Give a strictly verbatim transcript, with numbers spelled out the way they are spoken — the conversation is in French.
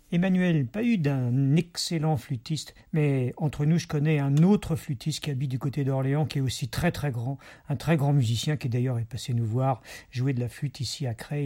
Emmanuel, pas eu d'un excellent flûtiste, mais entre nous, je connais un autre flûtiste qui habite du côté d'Orléans, qui est aussi très très grand, un très grand musicien qui d'ailleurs est passé nous voir jouer de la flûte ici à Creil.